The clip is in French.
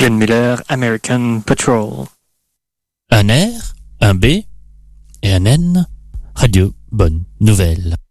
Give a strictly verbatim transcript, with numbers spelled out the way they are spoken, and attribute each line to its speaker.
Speaker 1: Glenn Miller, American Patrol.
Speaker 2: Un R, un B et un N. Radio Bonne Nouvelle.